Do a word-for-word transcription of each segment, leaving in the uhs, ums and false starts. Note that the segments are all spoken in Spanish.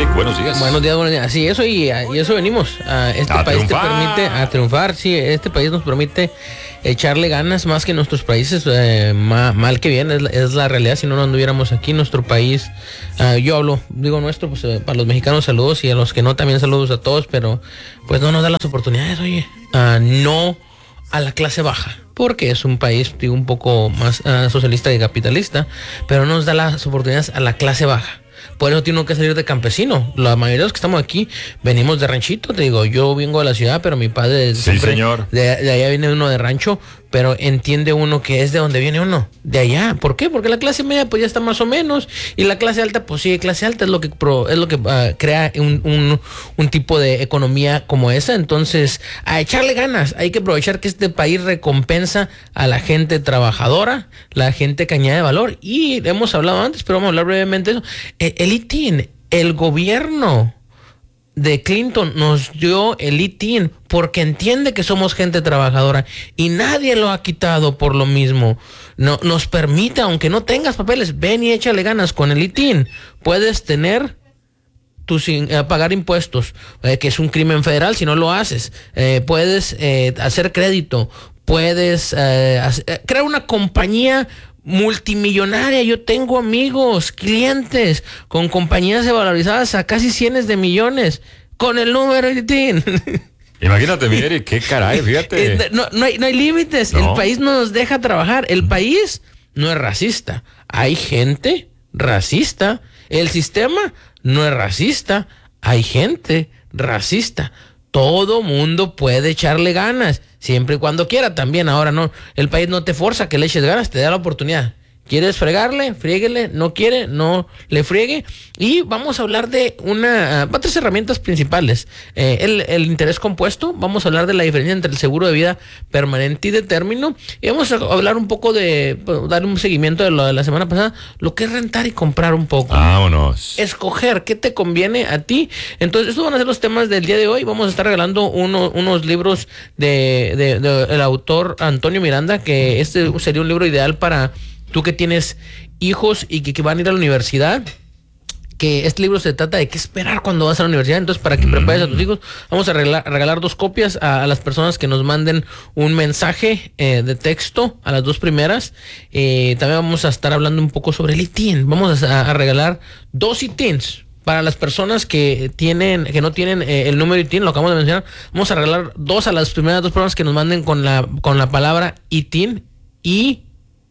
Eric, buenos días. Buenos días, buenos días. Sí, eso y, y eso venimos. Uh, este a país triunfar. te permite a triunfar. Sí, este país nos permite echarle ganas más que nuestros países. Eh, ma, mal que bien, es la, es la realidad. Si no, no anduviéramos aquí. Nuestro país, uh, yo hablo, digo nuestro, pues eh, para los mexicanos saludos y a los que no también saludos a todos, pero pues no nos da las oportunidades, oye. Uh, no a la clase baja, porque es un país, digo, un poco más uh, socialista y capitalista, pero no nos da las oportunidades a la clase baja. Por eso tiene que salir de campesino. La mayoría de los que estamos aquí venimos de ranchito. Te digo, yo vengo de la ciudad, pero mi padre sí, siempre, señor. De, de allá viene uno de rancho, pero entiende uno que es de donde viene uno, de allá. ¿Por qué? Porque la clase media pues ya está más o menos, y la clase alta pues sí, clase alta es lo que pro, es lo que uh, crea un, un, un tipo de economía como esa. Entonces, a echarle ganas. Hay que aprovechar que este país recompensa a la gente trabajadora, la gente que añade valor. Y hemos hablado antes, pero vamos a hablar brevemente de eso. El I T I N, el gobierno de Clinton nos dio el I T I N porque entiende que somos gente trabajadora y nadie lo ha quitado por lo mismo. No, nos permite, aunque no tengas papeles, ven y échale ganas con el I T I N. Puedes tener tu sin eh, pagar impuestos, eh, que es un crimen federal si no lo haces. Eh, puedes eh, hacer crédito, puedes eh, hacer, crear una compañía multimillonaria. Yo tengo amigos, clientes con compañías valorizadas a casi cientos de millones con el número I T I N. Imagínate, mi Eric, qué caray, fíjate. No, no hay, no hay límites. No. El país no nos deja trabajar. El país no es racista. Hay gente racista. El sistema no es racista. Hay gente racista. Todo mundo puede echarle ganas, siempre y cuando quiera también. Ahora no, el país no te forza a que le eches ganas, te da la oportunidad. ¿Quieres fregarle? Fríguele. ¿No quiere? No le friegue. Y vamos a hablar de una... Uh, tres herramientas principales. Eh, el, el interés compuesto. Vamos a hablar de la diferencia entre el seguro de vida permanente y de término. Y vamos a hablar un poco de... Dar un seguimiento de lo de la semana pasada. Lo que es rentar y comprar un poco. Vámonos. Escoger qué te conviene a ti. Entonces, estos van a ser los temas del día de hoy. Vamos a estar regalando uno, unos libros de, de, de, de el autor Antonio Miranda, que este sería un libro ideal para... Tú que tienes hijos y que, que van a ir a la universidad, que este libro se trata de qué esperar cuando vas a la universidad. Entonces, para que mm. prepares a tus hijos, vamos a regalar, a regalar dos copias a, a las personas que nos manden un mensaje eh, de texto, a las dos primeras. Eh, también vamos a estar hablando un poco sobre el I T I N. Vamos a, a regalar dos I T I Ns. Para las personas que tienen, que no tienen eh, el número I T I N, lo acabamos de mencionar, vamos a regalar dos a las primeras dos personas que nos manden con la, con la palabra I T I N y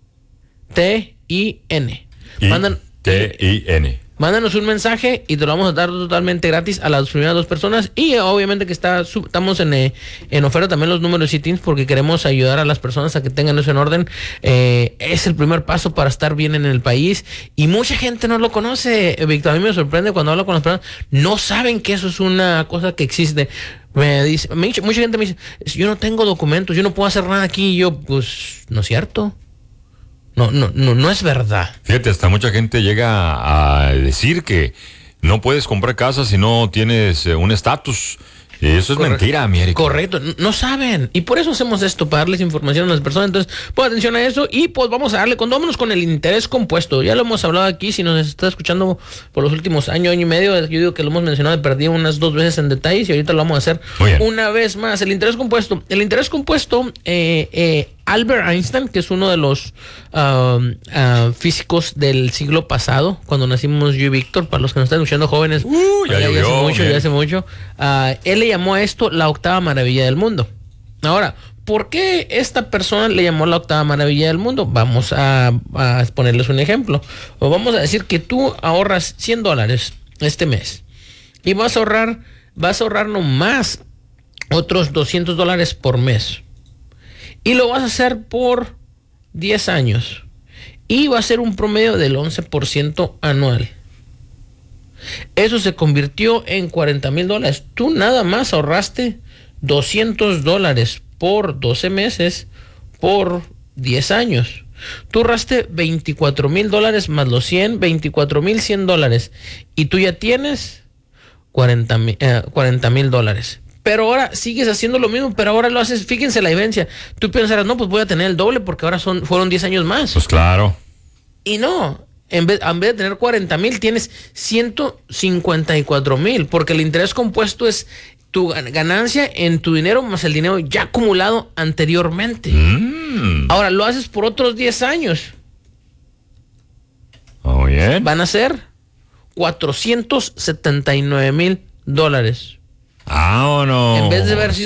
T I N. Mandan, T I N. Mándanos un mensaje y te lo vamos a dar totalmente gratis a las primeras dos personas. Y obviamente que está, estamos en, eh, en oferta también los números I T I Ns porque queremos ayudar a las personas a que tengan eso en orden. Eh, es el primer paso para estar bien en el país. Y mucha gente no lo conoce, Víctor. A mí me sorprende cuando hablo con las personas. No saben que eso es una cosa que existe. Me dice, me, mucha gente me dice, yo no tengo documentos, yo no puedo hacer nada aquí. Y yo, pues, no es cierto. No, no, no, no es verdad. Fíjate, hasta mucha gente llega a decir que no puedes comprar casa si no tienes eh, un estatus. Eso es Correcto. Mentira, mi Eric. Correcto, no saben. Y por eso hacemos esto, para darles información a las personas. Entonces, pon atención a eso y pues vamos a darle, con, vámonos con el interés compuesto. Ya lo hemos hablado aquí, si nos está escuchando por los últimos año, año y medio, yo digo que lo hemos mencionado, perdí unas dos veces en detalles y ahorita lo vamos a hacer una vez más. El interés compuesto. El interés compuesto, eh, eh, Albert Einstein, que es uno de los uh, uh, físicos del siglo pasado, cuando nacimos yo y Víctor, para los que nos están escuchando jóvenes, uh, ya, ya, ya hace mucho, bien. ya hace mucho, uh, él le llamó a esto la octava maravilla del mundo. Ahora, ¿por qué esta persona le llamó la octava maravilla del mundo? Vamos a, a ponerles un ejemplo. O vamos a decir que tú ahorras cien dólares este mes y vas a ahorrar, vas a ahorrar nomás otros doscientos dólares por mes. Y lo vas a hacer por diez años. Y va a ser un promedio del once por ciento anual. Eso se convirtió en cuarenta mil dólares. Tú nada más ahorraste doscientos dólares por doce meses por diez años. Tú ahorraste veinticuatro mil dólares más los cien, veinticuatro mil cien dólares. Y tú ya tienes cuarenta mil dólares. Pero ahora sigues haciendo lo mismo, pero ahora lo haces, fíjense la diferencia. Tú pensarás, no, pues voy a tener el doble porque ahora son, fueron diez años más. Pues claro. Y no, En vez, en vez de tener cuarenta mil, tienes ciento cincuenta y cuatro mil, porque el interés compuesto es tu ganancia en tu dinero más el dinero ya acumulado anteriormente. Mm. Ahora lo haces por otros diez años. Oh, bien. Van a ser cuatrocientos setenta y nueve mil dólares. Ah, ¿o no? En vez de haber sido